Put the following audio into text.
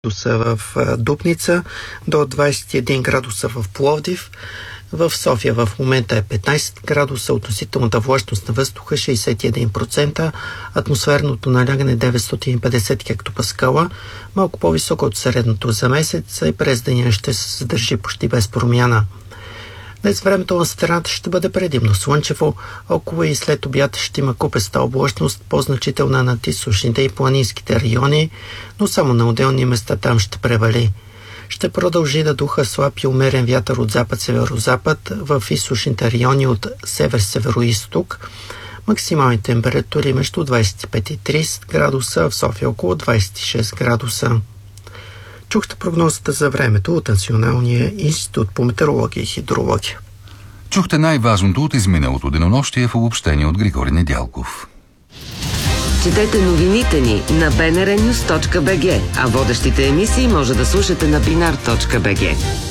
градуса в Дупница, до 21 градуса в Пловдив. В София в момента е 15 градуса, относителната влажност на въздуха 61%, атмосферното налягане 950 хектопаскала, малко по-високо от средното за месец и през деня ще се задържи почти без промяна. Днес времето на страната ще бъде предимно слънчево, около и след обяд ще има купеста облачност, по-значителна над източните и планинските райони, но само на отделни места там ще превали. Ще продължи да духа слаб и умерен вятър от запад-северозапад в източните райони от север-североизток. Максимални температури между 25 и 30 градуса, в София около 26 градуса. Чухте прогнозата за времето от Националния институт по метеорология и хидрология. Чухте най-важното от изминалото денонощие в обобщение от Григорий Недялков. Четете новините ни на bnrnews.bg, а водещите емисии може да слушате на binar.bg.